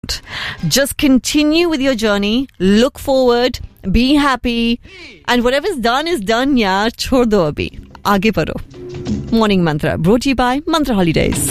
Just continue with your journey, look forward, be happy, and whatever's done is done, yaar. Chhod do abhi. Aage paro. Morning Mantra, brought to you by Mantra Holidays.